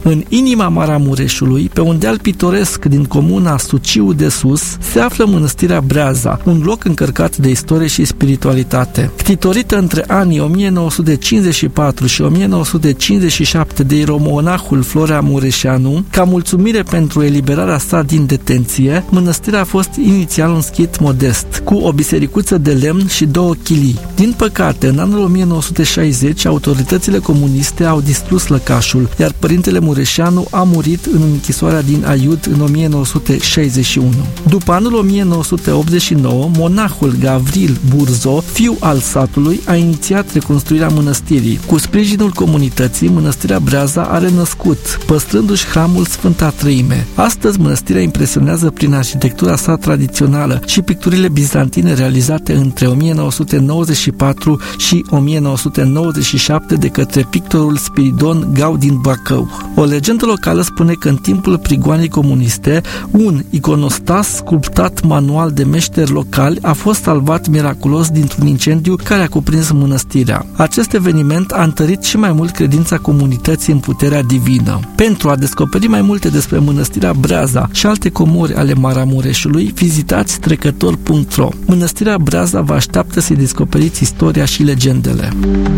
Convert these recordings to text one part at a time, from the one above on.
În inima Maramureșului, pe un deal pitoresc din comuna Suciu de Sus, se află Mănăstirea Breaza, un loc încărcat de istorie și spiritualitate. Ctitorită între anii 1954 și 1957 de ieromonahul Florea Mureșanu, ca mulțumire pentru eliberarea sa din detenție, mănăstirea a fost inițial un schit modest, cu o bisericuță de lemn și 2 chilii. Din păcate, în anul 1960, autoritățile comuniste au distrus lăcașul, iar părintele Mureșanu a murit în închisoarea din Aiud în 1961. După anul 1989, monahul Gavril Burzo, fiu al satului, a inițiat reconstruirea mănăstirii. Cu sprijinul comunității, Mănăstirea Breaza a renăscut, păstrându-și hramul Sfânta Treime. Astăzi, mănăstirea impresionează prin arhitectura sa tradițională și picturile bizantine realizate între 1994 și 1997 de către pictorul Spiridon Gau din Bacău. O legendă locală spune că în timpul prigoanei comuniste, un iconostas sculptat manual de meșteri locali a fost salvat miraculos dintr-un incendiu care a cuprins mănăstirea. Acest eveniment a întărit și mai mult credința comunității în puterea divină. Pentru a descoperi mai multe despre Mănăstirea Breaza și alte comori ale Maramureșului, vizitați trecător.ro. Mănăstirea Breaza vă așteaptă să-i descoperiți istoria și legendele.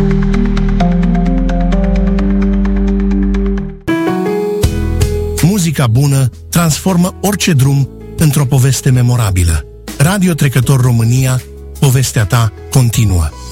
Muzica bună transformă orice drum într-o poveste memorabilă. Radio Trecător România, povestea ta continuă.